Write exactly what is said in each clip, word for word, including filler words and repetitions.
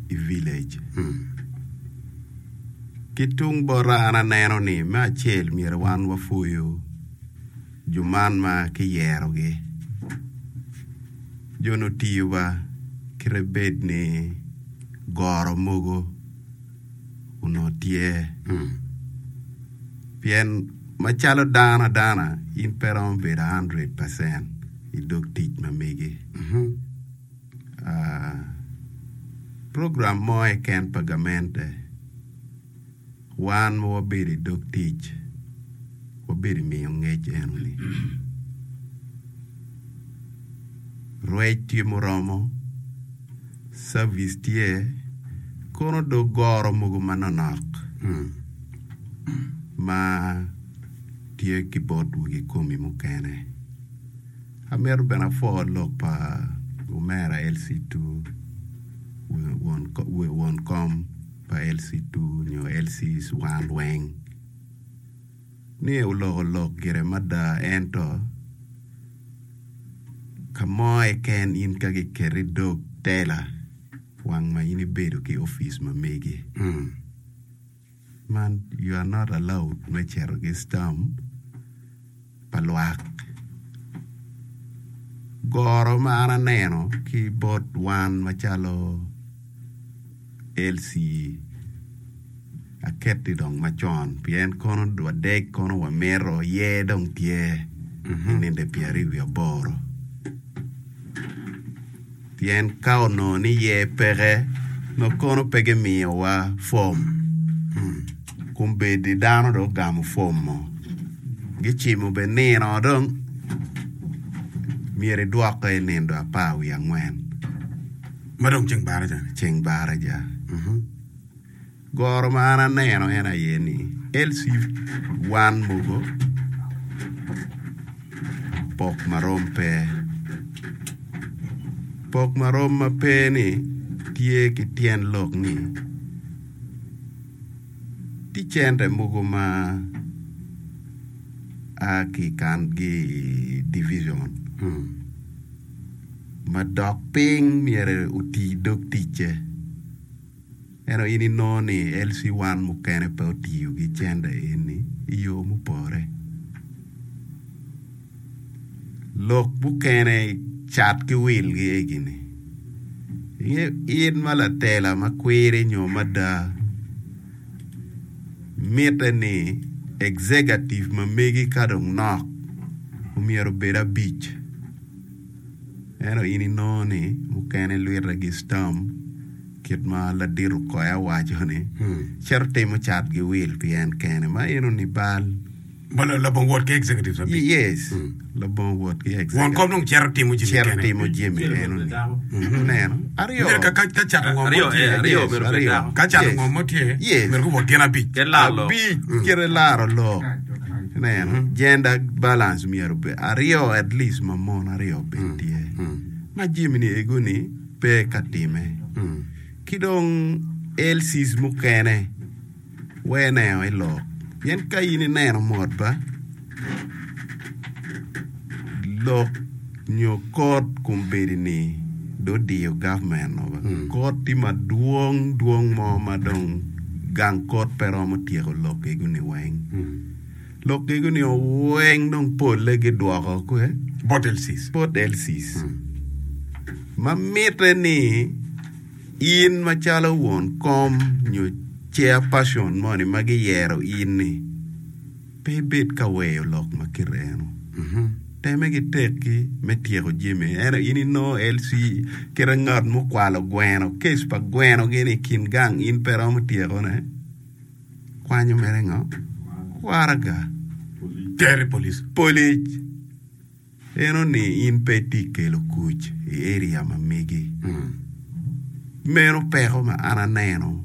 i village. Hmm. Kitung borana neno ni ma chel mier wan wafuyo juman ma kiyero gi jono tiwa kirebed ni goro mogo uno tie hmm. Pien machalo dana dana in perom bed a hundred percent i dog tich ma migi mm-hmm. uh, program mo e ken pagamente wan mo wabedi dog tich wabedi miyo ngech enuli rwech tie moromo service tie kono do goro mogo manonok mm. ma tie kibot wugi kumi mukene ameru bena fo lok pa umera L C two won won kom pa L C two nyo L C one weng ni ulo lok gere mada ento kamoy ken in kage keri dog tela wang ma ini bedo ki office ma megi mm. Man, you are not allowed to make stamp palwak goro ma ana neno ki bot wan machalo L C aketi dong machon pien kono dwa dek kono wa mero ye dong tie mm-hmm. Ninde piari wi aboro pien kao no ni ye pere no kono pege miyo wa form mm. Kumbe di dano do gamu fomo gichimo be nino dong miere duaka e nendo a pawi angwen madong cheng baraja cheng baraja mhm goro mana neno ena yeni L C one mugo pok marompe pok maroma pe ni tie ki tien lok ni ti chende mugo ma a ki kan gi division hmm. Ma dok ping miere uti dok tiche eno ini noni L C one mukene pa uti gi chende ini iyo mupore lok mukene chat ki wil gi egini in mala tela ma kwere nyo mada meta ni executive ma megi kadong nok umiero beda beach eno ini noni mukene luira gi stam kit ma la diru ko ya wajo ni hmm. Cherte mo chat gi wil pien kene ma eno ni bal bala la bon wot ke executive sabi yes hmm. La bon wot ke executive won kom non cherte mo jimi kene cherte mo jimi eno ni neno ario ka ka ka chat ngo ario ario ario ka chat ngo mo tie mer ko botiena bi ke lalo bi kere laro lo neno gender balance miero be ario at least mamon ario be tie ma jimi ni ego ni pe katime kidong L Cs mukene wene e lo yen kayini neno mod ba lo nyo kod kumbedi ni do dio government no ba mm. Kod ti ma duong duong mo madong gang kod pero mo tiego lo ke guni weng mm. Lo ke guni weng dong pole ge duoko ko e bot L Cs bot L Cs mm. Ma mitre ni in machalo won kom nyo chia passion money magi yero in ni pe bit ka weyo lok makireno mhm teme gi teki metiego jime era ini no L C kera ngat mo kwalo gweno kes pa gweno gini kin gang in pero metiego ne kwanyo merengo kwaraga tere police police eno ni in peti ke lo kuch area ma migi mm. Mero pero ma ana neno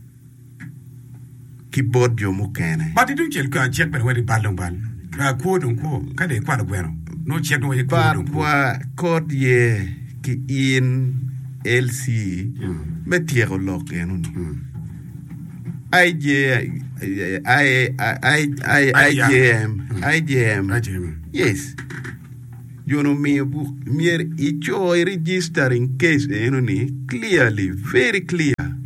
ki bodjo mukene but you don't ka check per where balong bal ka ko don ko ka de kwa gweno no check no ye ko don ko kod ye ki in L C mm. Metiero lok eno ni mm. I J I I I I J M I J M yes you know me book mere icho register in case eno ni clearly very clear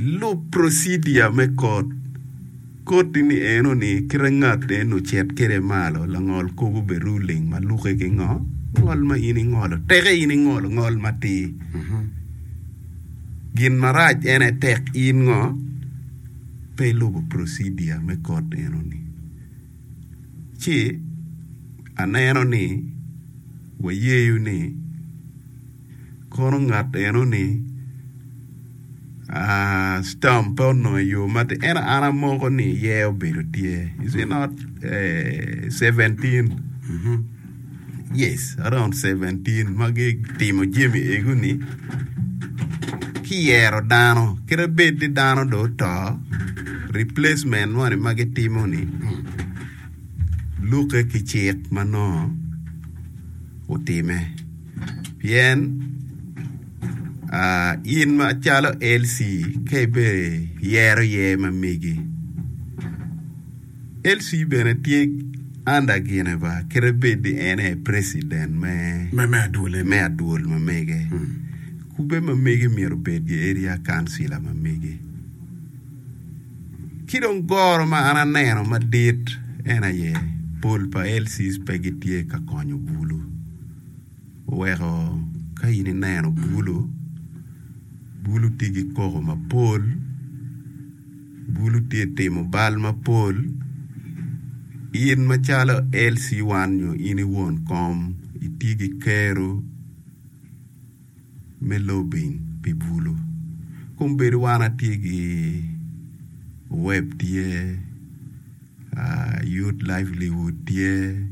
lo procedure me court court ni eno ni kirangat eno chet kere malo la ngol ko be ruling ma luke ke ngo ngol ma ini ngol tere ini ngol ngol mati gin maraj ene tek in ngo pe lo procedure me court eno ni chi aneno ni wayeyu ni kono ngat eno ni Ah, uh, stamp on no you mat era ana moko ni ye obedo tie is it not uh, seventeen mm-hmm. Yes, around seventeen magi timo Jimmy eguni ki yero dano kira bedi dano do to replacement money magi timo ni luke ki chek mano utime bien Uh, in ma chalo L C kebe yero ye ma migi L C bene tie anda gine ba kerebe di ene president me me me adule me adul ma mege hmm. Kube ma mege miro bedi area council ma mege kidon goro ma ana neno ma dit ena ye pol pa L C spaghetti ka konyo bulu wero kayini neno bulu bulu tigi koro ma pol bulu tete mo bal ma pol in ma chala L C one yo ini won kom itigi kero me lobing pi bulu kumberi wana tigi web tie uh, youth livelihood tie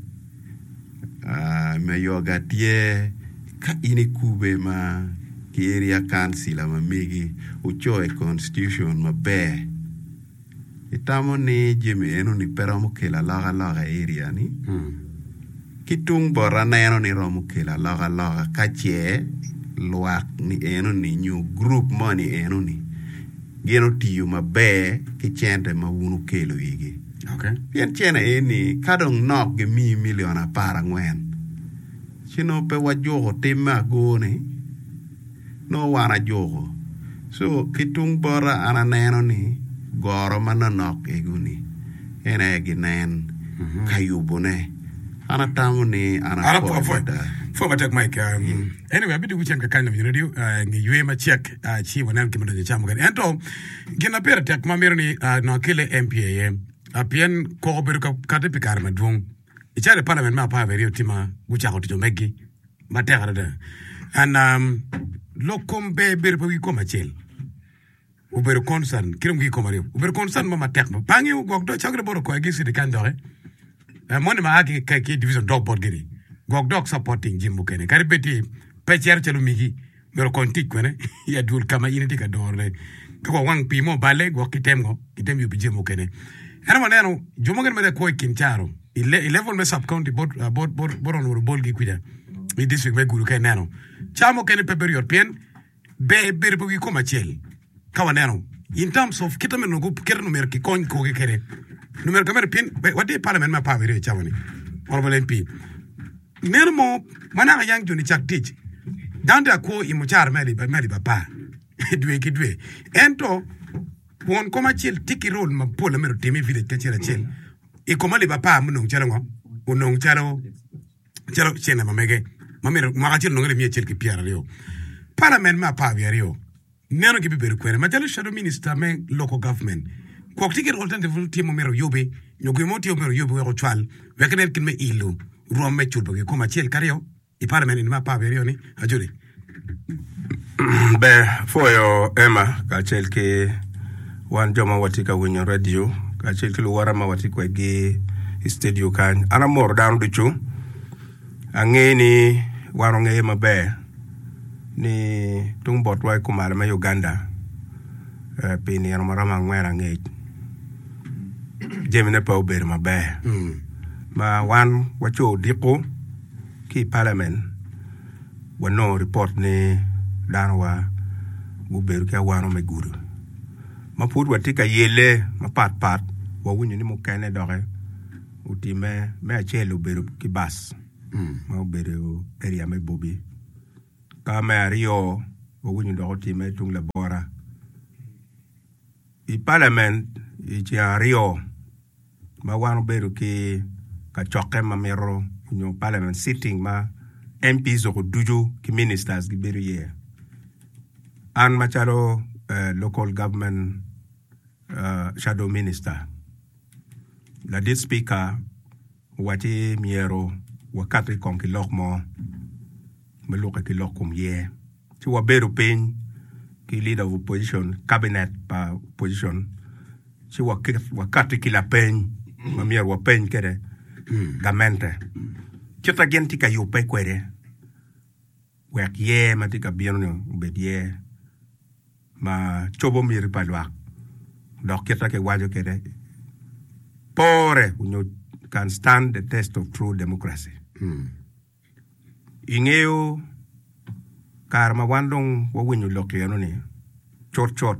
uh, me yoga tie ka ini kube ma ki area council ma migi uchoe constitution ma be itamo ni Jimmy eno ni pero mo kela laga laga area ni hmm. Kitung bora na eno ni romo kela laga laga kache luak ni eno ni new group money eno ni geno tiyo ma be ki chente ma unu kelo igi okay pien chene eni kadong nok ge mi million apara ngwen chino pe wajogo tema gone no wana jogo so kitung bora ana neno ni goro mana nok eguni ene ginen mm-hmm. kayubune ana tamu ni ana ana po fo fo batak mic um yeah. Anyway abidu wuchen ka kana radio uh, ngi yue ma check uh, chi wana kimado de chamu gani ento gina pera tak mamiro ni uh, no kile M P A apien ko beru ka kate pikar ma dwong ichare parliament ma pa verio tima wucha ko to megi batera da and um lo kombe ber pa wi koma chel u ber konsan kirum gi koma rew u ber konsan mama tek no pangi u gogdo chagre boro ko gi sidi kan dore e moni ma agi ka ki division dog board giri gogdo supporting jimbu kene kari beti pecher chelu migi ber kontik kwene ya dul kama yini ka dore ko wang pi mo bale go kitem go kitem yu bijimbu kene era maneno jomo gere mere ko kincharo ile level me sub county board uh, board board board on board gi kuja i district me guru ke neno chamo kene peper european be be po ko machel kawa neno in terms of kita men go kere numer ki kon ko ke kere numer kamer pin wadi parliament ma pavere chamani honorable M P neno mo mana ga yang joni chak teach danda ko i mo char meli ba meli papa dwe ki dwe ento won ko machel tiki role ma pola mero temi village ke chera chel e ko mali papa mo non chero ngo unong chero chero chena mamege mamero magachil no ngere mi chel ki piara leo parliament ma pa viario neno ki biberu kwere ma jalo shadow minister men local government ko ticket alternative team mero yobe nyogo moti mero yobe ko twal vekene kin me ilu rom me chulbo ko ma chel kario i parliament ma pa viario ni ajuri be foyo ema ka chel ke wan joma watika winyo radio ka chel ke wara ma watika ge studio kan ana mor down du chu angeni waro nge mabe ni tung bot wai kumara ma Uganda uh, pini ano marama ngwera nge jemine pa uber mabe mm. ma wan wacho diko ki parliament wano report ni danwa uber ke wano me guru ma put watika yele ma pat pat wa wunyu ni mukene doge utime me achelo uber ki bas mm. ma uber area me bobi ka me ario wo wunyu do ti me tung la bora i parliament i chia rio ma wan beru ki ka choke ma mero no parliament sitting ma M Ps o duju ki ministers gi beru ye an ma chalo uh, local government uh, shadow minister la dit speaker wati miero wakati kon ki lok mo me lok ki lok kum ye ti wa beru pen ki leader of opposition cabinet pa position si wa wakati ki la pen ma mier wa pen kere gamente kita genti ka yo pe kwere wek ye ma ti ka bieno be ye ma chobo mir pa lwa dok kita ke wajo kere pore unyo can stand the test of true democracy hmm. Ingeo karma wandong wa winyo lok yano ni chot chot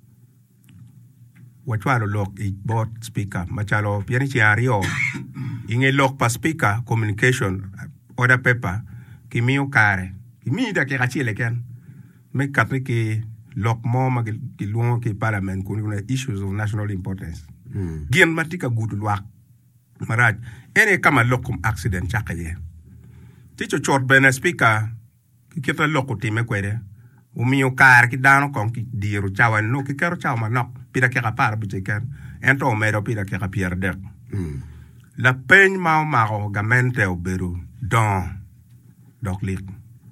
wachwalo lok i bot speaker machalo piani chiario inge lok pa speaker communication order paper kimio kare kimi da ke kachile ken me katri ki lok mo ma ki luon ki parliament kun issues of national importance hmm. Gien matika gudu lwak maraj ene kama lokum accident chakaye ticho chot bena speaker kita loko time kwere umio kar ki dano kon ki diru chawan no ki kero chawa no pida ke kapar bi ken ento mero pida ke kapier de mm. La peñ ma ma gamente oberu don dok lik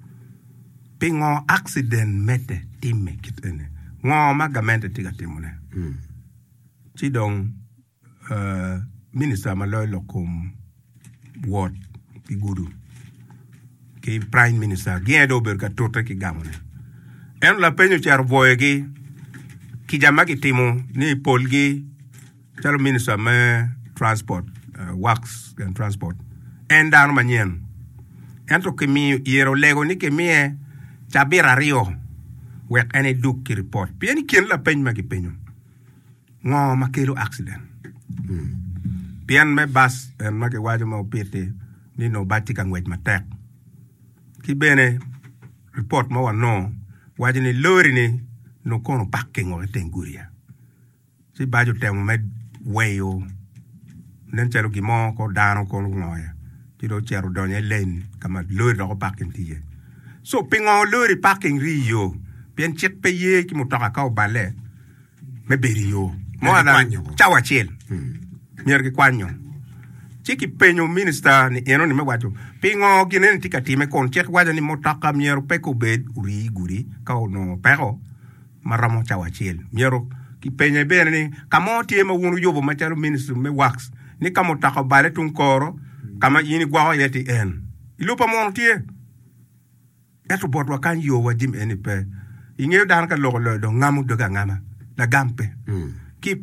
pingo accident mete time kitene ngo ma gamente tiga timune mm. Ti dong uh, minister maloy lokum ward ki gudu ki prime minister giedo ber ka tota ki gamone en la peño char voyegi ki jama ki timo ni polgi chalo minister me transport uh, works and transport en dan manien en to ki mi yero lego ni ki mi chabira rio wek ene duk ki report pieni kien la peñ ma ki peño ngo ma kelo accident mm. Pian me bas en ma ke wajo ma opete ni no bati kan wet matek ki bene report ma wa no wajo ni lori ni no kono parking o tenguria si bajo temo med weyo nen chero ki mo ko dano ko ngoya ti do chero donye len kama lori do parking tiye so pingo lori parking rio pian chek pe ye ki mutaka ka bale me berio mo ana chawa chel mier ki kwanyo chiki penyo minister ni eno ni me wajo pingo ginen tika time kon chek wajo ni motaka mier pe ko bed uri guri ka no pero maramo chawa chel miero ki penye bene ni kamo tie ma wonu yobo ma charo minister me wax ni kamo taka bale tun koro kama yini gwa yeti en ilupa mon tie eto bot wa kan yo wadim eni pe inge dan ka lo lo do ngamu do ga ngama la gampe mm.